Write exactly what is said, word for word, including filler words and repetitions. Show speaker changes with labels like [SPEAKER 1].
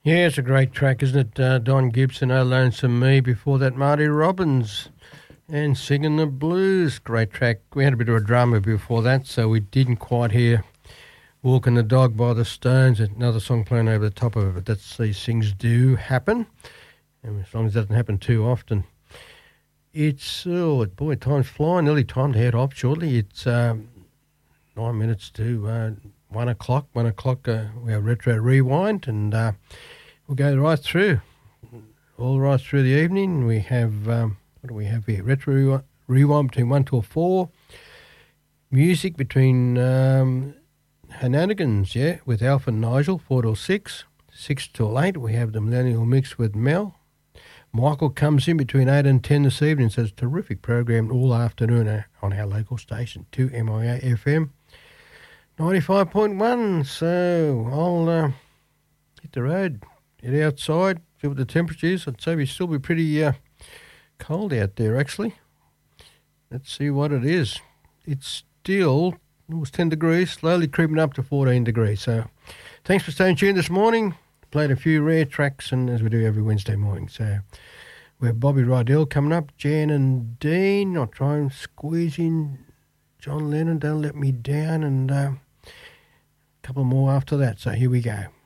[SPEAKER 1] Yeah, it's a great track, isn't it? Uh, Don Gibson, Oh Lonesome Me. Before that, Marty Robbins and Singing the Blues. Great track. We had a bit of a drama before that, so we didn't quite hear Walking the Dog by the Stones. Another song playing over the top of it, but that's, these things do happen, and as long as it doesn't happen too often. It's, oh, boy, time's flying. Nearly time to head off shortly. It's um, nine minutes to uh, one o'clock. One o'clock, uh, we have Retro Rewind, and uh, we'll go right through, all right through the evening. We have, um, what do we have here? Retro Rewind between one till four. Music between um, Hananigans, yeah, with Alf and Nigel, four till six. Six till eight, we have the Millennial Mix with Mel. Michael comes in between eight and ten this evening, so it's a terrific program all afternoon on our local station, two M I A F M ninety-five point one. So I'll uh, hit the road, get outside, see what the temperature is. I'd say we still be pretty uh, cold out there, actually. Let's see what it is. It's still, it was ten degrees, slowly creeping up to fourteen degrees. So thanks for staying tuned this morning. Played a few rare tracks, and as we do every Wednesday morning. So we have Bobby Rydell coming up, Jan and Dean. I'll try and squeeze in John Lennon, Don't Let Me Down, and uh, a couple more after that. So here we go.